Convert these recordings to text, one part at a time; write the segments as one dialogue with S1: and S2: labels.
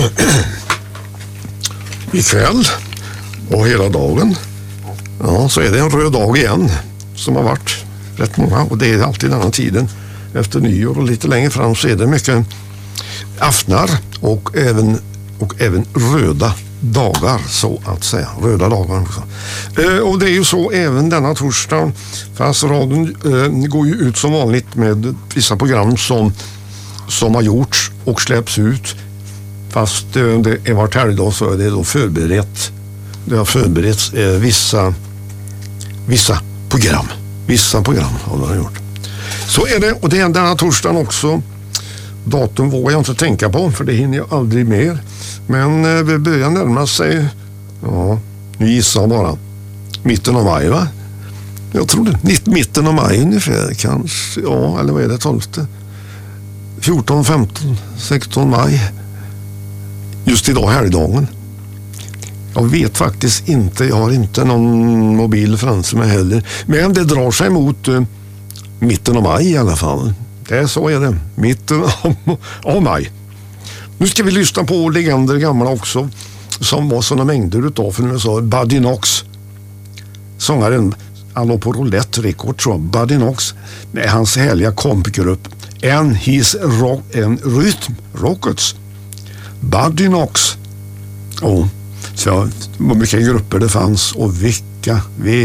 S1: ikväll och hela dagen, ja, så är det en röd dag igen som har varit rätt många, och det är alltid den här tiden efter nyår, och lite längre fram så är det mycket aftnar och även röda dagar, så att säga. Röda dagar också. Och det är ju så även denna torsdag, fast radion går ju ut som vanligt med vissa program som har gjorts och släpps ut. Fast det är vart helgdag så är det då förberett. Det har förberetts vissa program. Vissa program har det gjort. Så är det, och det är denna torsdagen också. Datum vågar jag inte tänka på, för det hinner jag aldrig mer. Men vi börjar närma sig, ja, nu gissar jag bara, mitten av maj, va? Jag tror det, mitten av maj ungefär, kanske, ja, eller vad är det, 12? 14, 15, 16 maj. Just idag, helgdagen. Jag vet faktiskt inte, jag har inte någon mobil framför mig heller. Men det drar sig mot mitten av maj i alla fall. Så är det, mitten av maj. Nu ska vi lyssna på legender gamla också, som var sådana mängder utav, för nu sa Buddy Knox, sångaren, han låg på Roulette Records, tror jag, Buddy Knox, med hans härliga kompgrupp and Rhythm Rockets. Buddy Knox. Och så hur mycket grupper det fanns, och vilka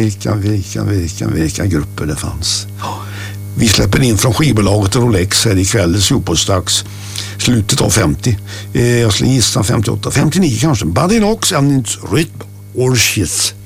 S1: grupper det fanns. Vi släpper in från skivbolaget Rolex här ikväll, superdags, slutet av 50. Jag skulle gissa 58, 59 kanske. Buddy Knox and Rhythm Orchids.